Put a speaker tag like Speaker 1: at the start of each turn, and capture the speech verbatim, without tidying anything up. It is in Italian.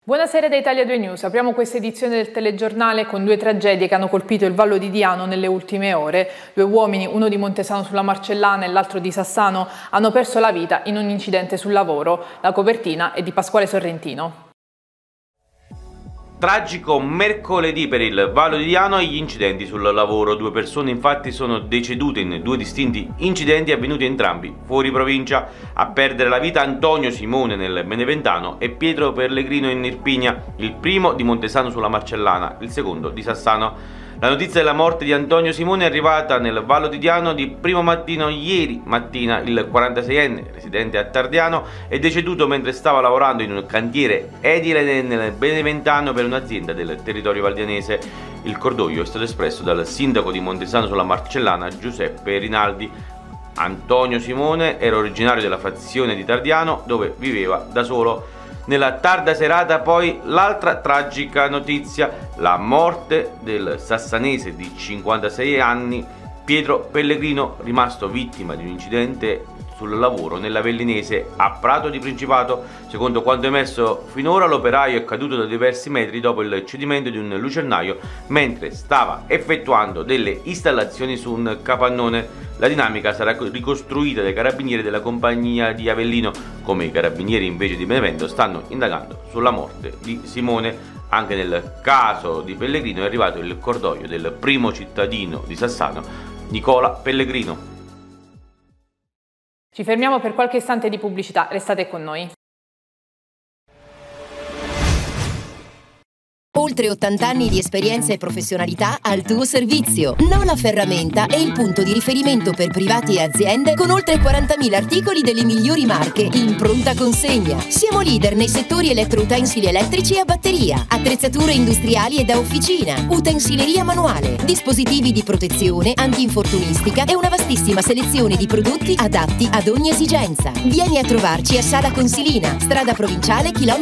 Speaker 1: Buonasera da Italia due News. Apriamo questa edizione del telegiornale con due tragedie che hanno colpito il Vallo di Diano nelle ultime ore. Due uomini, uno di Montesano sulla Marcellana e l'altro di Sassano, hanno perso la vita in un incidente sul lavoro. La copertina è di Pasquale Sorrentino.
Speaker 2: Tragico mercoledì per il Vallo di Diano e gli incidenti sul lavoro. Due persone infatti sono decedute in due distinti incidenti avvenuti entrambi fuori provincia. A perdere la vita Antonio Simone nel Beneventano e Pietro Pellegrino in Irpinia, il primo di Montesano sulla Marcellana, il secondo di Sassano. La notizia della morte di Antonio Simone è arrivata nel Vallo di Diano di primo mattino ieri mattina. Il quarantaseienne, residente a Tardiano, è deceduto mentre stava lavorando in un cantiere edile nel Beneventano per un'azienda del territorio valdianese. Il cordoglio è stato espresso dal sindaco di Montesano sulla Marcellana, Giuseppe Rinaldi. Antonio Simone era originario della frazione di Tardiano, dove viveva da solo. Nella tarda serata poi l'altra tragica notizia, la morte del sassanese di cinquantasei anni Pietro Pellegrino, rimasto vittima di un incidente sul lavoro nell'Avellinese a Prato di Principato. Secondo quanto emerso finora, l'operaio è caduto da diversi metri dopo il cedimento di un lucernaio mentre stava effettuando delle installazioni su un capannone. La dinamica sarà ricostruita dai carabinieri della compagnia di Avellino. Come i carabinieri invece di Benevento stanno indagando sulla morte di Simone. Anche nel caso di Pellegrino è arrivato il cordoglio del primo cittadino di Sassano, Nicola Pellegrino.
Speaker 1: Ci fermiamo per qualche istante di pubblicità, restate con noi.
Speaker 3: Oltre ottanta anni di esperienza e professionalità al tuo servizio. Nola Ferramenta è il punto di riferimento per privati e aziende con oltre quarantamila articoli delle migliori marche in pronta consegna. Siamo leader nei settori elettroutensili elettrici e a batteria, attrezzature industriali e da officina, utensileria manuale, dispositivi di protezione, antinfortunistica e una vastissima selezione di prodotti adatti ad ogni esigenza. Vieni a trovarci a Sala Consilina, strada provinciale chilometro